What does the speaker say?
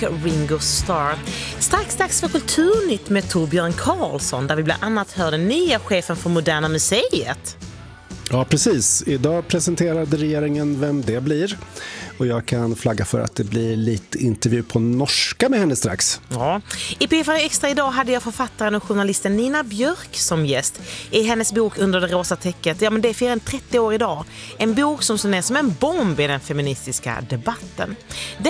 Ringo Starr. Strax dags för Kulturnytt med Torbjörn Karlsson, där vi bland annat hör den nya chefen för Moderna Museet. Ja, precis. Idag presenterade regeringen vem det blir. Och jag kan flagga för att det blir lite intervju på norska med henne strax. Ja. I P4 Extra idag hade jag författaren och journalisten Nina Björk som gäst. I hennes bok Under det rosa täcket, ja men det firar en 30 år idag. En bok som slår ner som en bomb i den feministiska debatten.